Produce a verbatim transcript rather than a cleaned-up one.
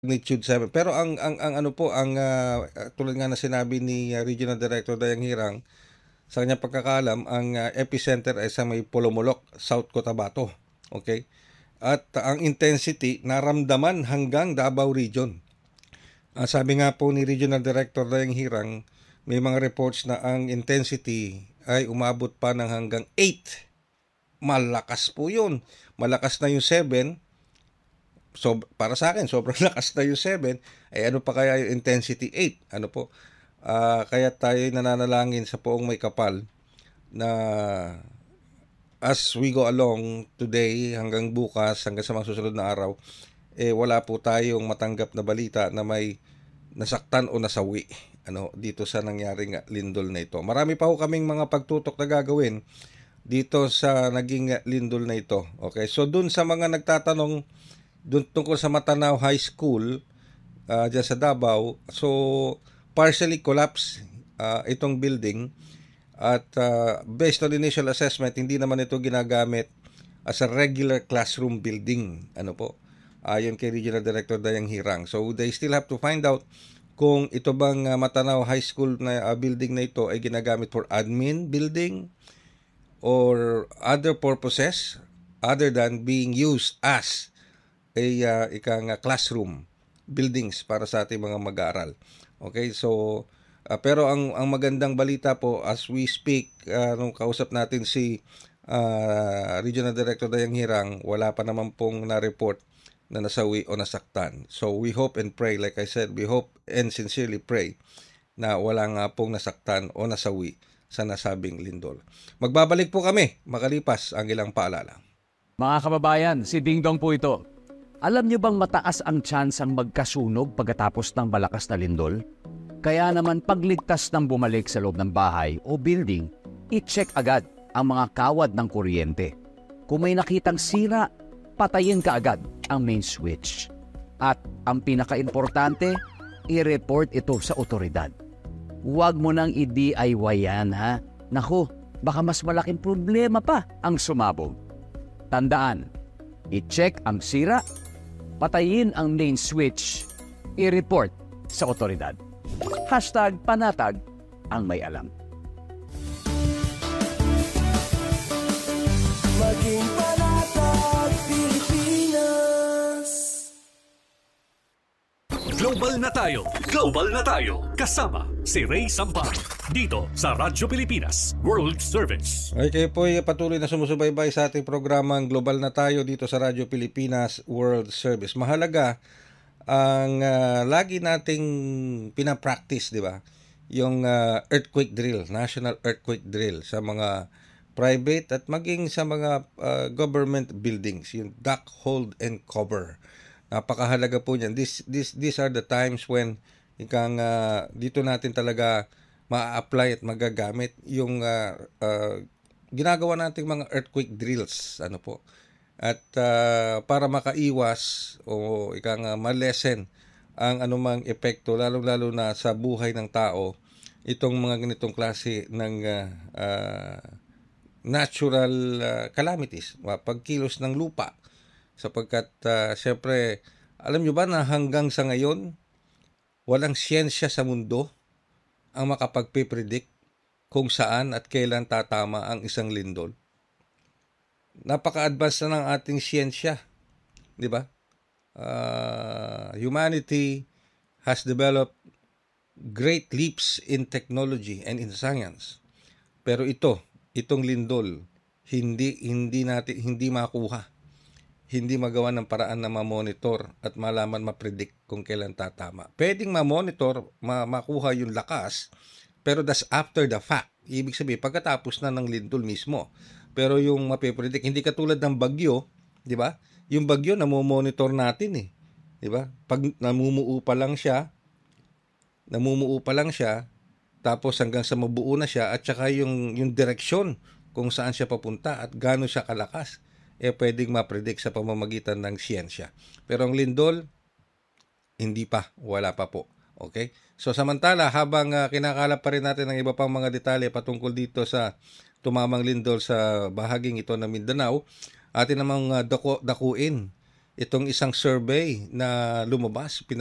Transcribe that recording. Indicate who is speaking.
Speaker 1: magnitude seven. Pero ang ang ang ano po, ang ah, tulad nga na sinabi ni ah, Regional Director Dayang Hirang, sa kanyang pagkakaalam, ang ah, epicenter ay sa may Polomolok, South Cotabato. Okay? At ah, ang intensity naramdaman hanggang Davao Region. Ah, sabi nga po ni Regional Director Dayang Hirang, may mga reports na ang intensity ay umabot pa ng hanggang eight. Malakas po yun. Malakas na yung seven. So, para sa akin, sobrang lakas na yung seven. Ay ano pa kaya yung intensity eight? Ano po? Ah, kaya tayo nananalangin sa poong may kapal na as we go along today hanggang bukas, hanggang sa mga susunod na araw, eh wala po tayong matanggap na balita na may nasaktan o nasawi ano dito sa nangyaring lindol na ito. Marami pa ho kaming mga pagtutok na gagawin dito sa naging lindol na ito. Okay? So dun sa mga nagtatanong dun tungkol sa Matanaw High School uh, dyan sa Davao, so partially collapsed uh, itong building at uh, based on initial assessment, hindi naman ito ginagamit as a regular classroom building. Ano po? Ayon kay Regional Director Dayang Hirang. So they still have to find out kung ito bang uh, Matanaw High School na uh, building na ito ay ginagamit for admin building or other purposes other than being used as a uh, ikang uh, classroom buildings para sa ating mga mag-aaral. Okay, so uh, pero ang ang magandang balita po as we speak, uh, nung kausap natin si uh, Regional Director Dayang Hirang, wala pa naman pong na-report na nasawi o nasaktan. So we hope and pray, like I said, we hope and sincerely pray na wala nga pong nasaktan o nasawi sa nasabing lindol. Magbabalik po kami makalipas ang ilang paalala.
Speaker 2: Mga kababayan, si Ding Dong po ito. Alam niyo bang mataas ang tsansang magkasunog pagkatapos ng malakas na lindol? Kaya naman pagligtas ng bumalik sa loob ng bahay o building, i-check agad ang mga kawad ng kuryente. Kung may nakitang sira, patayin ka agad ang main switch. At ang pinaka-importante, i-report ito sa otoridad. Huwag mo nang i-D I Y yan, ha? Naku, baka mas malaking problema pa ang sumabog. Tandaan, i-check ang sira, patayin ang main switch, i-report sa otoridad. Hashtag panatag ang may alam.
Speaker 3: Maging panatag Pilipinas.
Speaker 4: Global na tayo, global na tayo. Kasama si Ray Sampag dito sa Radyo Pilipinas World Service.
Speaker 1: Ay kayo po ay patuloy na sumusubaybay sa ating programang Global na tayo dito sa Radyo Pilipinas World Service. Mahalaga ang uh, lagi nating pinapractice, di ba? Yung uh, earthquake drill, national earthquake drill sa mga private at maging sa mga uh, government buildings, yung duck, hold, and cover. Napakahalaga po niyan. This, this, these are the times when ikang uh, dito natin talaga ma-apply at magagamit yung uh, uh, ginagawa nating mga earthquake drills. Ano po? At uh, para makaiwas o ikang uh, malesen ang anumang epekto, lalong-lalo na sa buhay ng tao, itong mga ganitong klase ng uh, uh, natural uh, calamities, pagkilos ng lupa. Sapagkat, uh, siyempre, alam nyo ba na hanggang sa ngayon, walang siyensya sa mundo ang makapagpipredict kung saan at kailan tatama ang isang lindol. Napaka-advance na ng ating siyensya, di ba? Uh, humanity has developed great leaps in technology and in science. Pero ito, itong lindol, hindi hindi natin hindi makuha. Hindi magawa ng paraan na ma-monitor at malaman ma-predict kung kailan tatama. Pwedeng ma-monitor, ma- makuha yung lakas, pero that's after the fact. Ibig sabihin, pagkatapos na ng lindol mismo. Pero yung mapipredict, hindi katulad ng bagyo, di ba? Yung bagyo, namo-monitor natin eh. Di ba? Pag namumuo pa lang siya, namumuo pa lang siya, tapos hanggang sa mabuo na siya, at saka yung, yung direksyon kung saan siya papunta at gaano siya kalakas, eh pwedeng ma-predict sa pamamagitan ng siyensya. Pero ang lindol, hindi pa, wala pa po. Okay? So samantala, habang uh, kinakalap pa rin natin ang iba pang mga detalye patungkol dito sa tumamang lindol sa bahaging ito ng Mindanao, atin namang uh, daku- dakuin itong isang survey na lumabas,